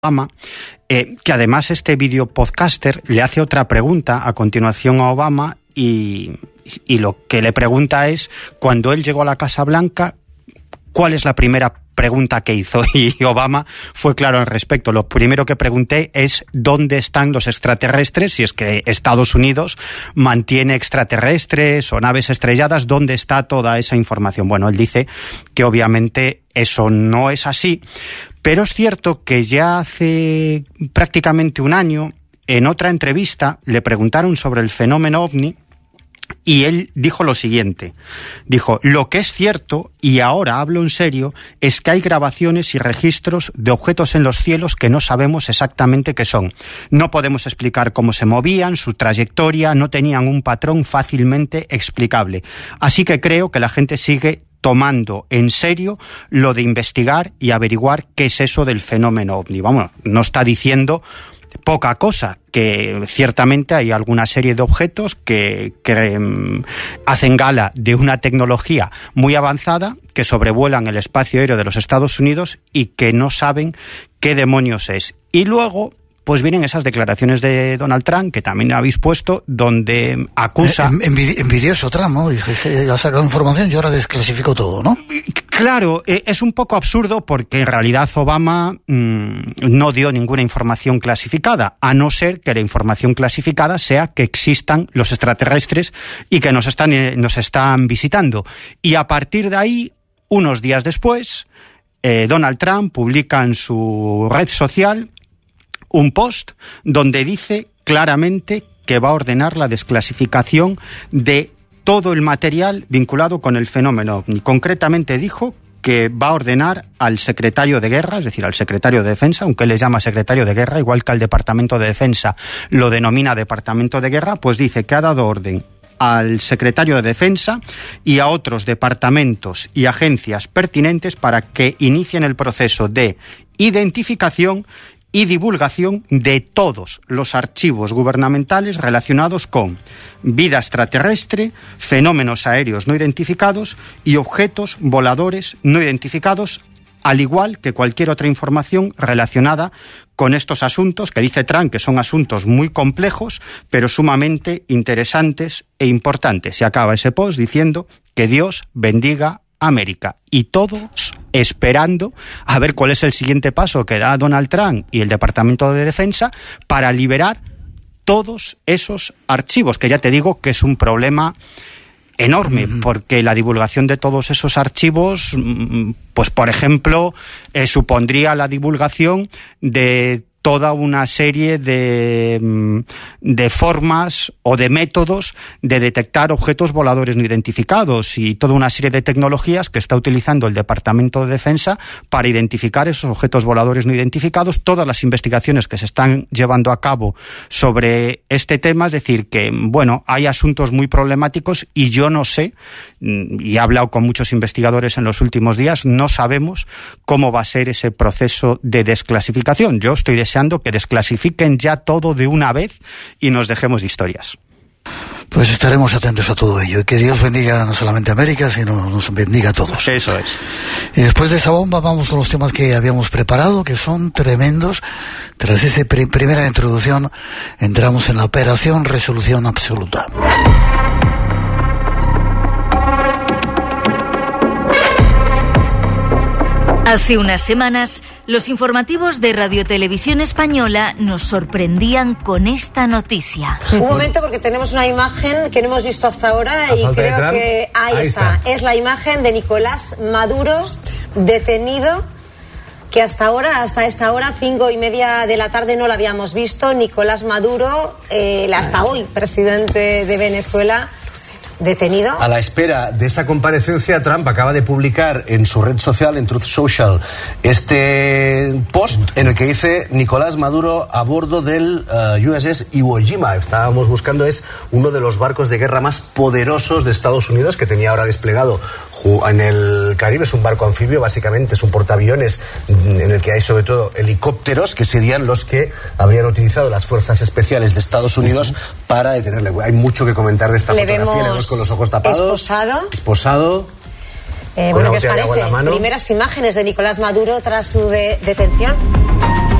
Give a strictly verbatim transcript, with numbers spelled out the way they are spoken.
Obama, eh, que además este video podcaster le hace otra pregunta a continuación a Obama y, y lo que le pregunta es, cuando él llegó a la Casa Blanca, ¿cuál es la primera pregunta que hizo? Y Obama fue claro al respecto. Lo primero que pregunté es ¿dónde están los extraterrestres? Si es que Estados Unidos mantiene extraterrestres o naves estrelladas, ¿dónde está toda esa información? Bueno, él dice que obviamente eso no es así, pero es cierto que ya hace prácticamente un año, en otra entrevista, le preguntaron sobre el fenómeno ovni. Y él dijo lo siguiente, dijo, lo que es cierto, y ahora hablo en serio, es que hay grabaciones y registros de objetos en los cielos que no sabemos exactamente qué son. No podemos explicar cómo se movían, su trayectoria, no tenían un patrón fácilmente explicable. Así que creo que la gente sigue tomando en serio lo de investigar y averiguar qué es eso del fenómeno ovni. Vamos, no está diciendo poca cosa, que ciertamente hay alguna serie de objetos que, que um, hacen gala de una tecnología muy avanzada, que sobrevuelan el espacio aéreo de los Estados Unidos y que no saben qué demonios es. Y luego pues vienen esas declaraciones de Donald Trump, que también habéis puesto, donde acusa... Eh, envidi- envidioso Trump, ¿no? Dice, ha sacado información y ahora desclasificó todo, ¿no? Claro, eh, es un poco absurdo porque en realidad Obama mmm, no dio ninguna información clasificada, a no ser que la información clasificada sea que existan los extraterrestres y que nos están, eh, nos están visitando. Y a partir de ahí, unos días después, eh, Donald Trump publica en su red social un post donde dice claramente que va a ordenar la desclasificación de todo el material vinculado con el fenómeno ovni. Concretamente dijo que va a ordenar al secretario de Guerra, es decir, al secretario de Defensa, aunque él le llama secretario de Guerra, igual que al Departamento de Defensa lo denomina Departamento de Guerra, pues dice que ha dado orden al secretario de Defensa y a otros departamentos y agencias pertinentes para que inicien el proceso de identificación y divulgación de todos los archivos gubernamentales relacionados con vida extraterrestre, fenómenos aéreos no identificados y objetos voladores no identificados, al igual que cualquier otra información relacionada con estos asuntos, que dice Trump que son asuntos muy complejos, pero sumamente interesantes e importantes. Y acaba ese post diciendo que Dios bendiga América, y todos esperando a ver cuál es el siguiente paso que da Donald Trump y el Departamento de Defensa para liberar todos esos archivos, que ya te digo que es un problema enorme, mm-hmm. porque la divulgación de todos esos archivos, pues por ejemplo, eh, supondría la divulgación de toda una serie de, de formas o de métodos de detectar objetos voladores no identificados y toda una serie de tecnologías que está utilizando el Departamento de Defensa para identificar esos objetos voladores no identificados, todas las investigaciones que se están llevando a cabo sobre este tema. Es decir, que, bueno, hay asuntos muy problemáticos y yo no sé, y he hablado con muchos investigadores en los últimos días, no sabemos cómo va a ser ese proceso de desclasificación. Yo estoy deseando que desclasifiquen ya todo de una vez y nos dejemos de historias. Pues estaremos atentos a todo ello y que Dios bendiga no solamente a América, sino nos bendiga a todos. Eso es. Y después de esa bomba vamos con los temas que habíamos preparado, que son tremendos. Tras esa pr- primera introducción entramos en la operación Resolución Absoluta. Hace unas semanas, los informativos de Radio Televisión Española nos sorprendían con esta noticia. Un momento, porque tenemos una imagen que no hemos visto hasta ahora y creo que ahí, ahí está. está. Es la imagen de Nicolás Maduro, detenido, que hasta ahora, hasta esta hora, cinco y media de la tarde, no lo habíamos visto. Nicolás Maduro, eh, hasta hoy, presidente de Venezuela, detenido. A la espera de esa comparecencia, Trump acaba de publicar en su red social, en Truth Social, este post en el que dice Nicolás Maduro a bordo del uh, U S S Iwo Jima. Estábamos buscando, es uno de los barcos de guerra más poderosos de Estados Unidos, que tenía ahora desplegado en el Caribe. Es un barco anfibio, básicamente es un portaaviones en el que hay sobre todo helicópteros, que serían los que habrían utilizado las fuerzas especiales de Estados Unidos uh-huh. para detenerle. Hay mucho que comentar de esta Le fotografía. Vemos Le vemos con los ojos tapados. Esposado. Esposado. Eh, bueno, ¿qué os parece? Primeras imágenes de Nicolás Maduro tras su de- detención.